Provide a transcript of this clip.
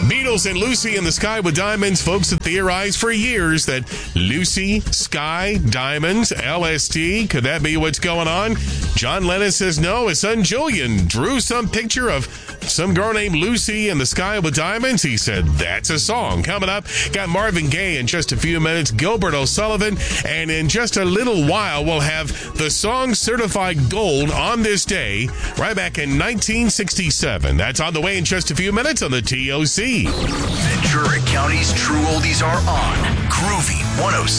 Beatles and Lucy in the Sky with Diamonds. Folks have theorized for years that Lucy, Sky, Diamonds, LSD, could that be what's going on? John Lennon says no. His son Julian drew some picture of some girl named Lucy in the Sky with Diamonds. He said that's a song. Coming up, got Marvin Gaye in just a few minutes, Gilbert O'Sullivan, and in just a little while, we'll have the song certified gold on this day, right back in 1967. That's on the way in just a few minutes on the TOC. Ventura County's True Oldies are on Groovy 106.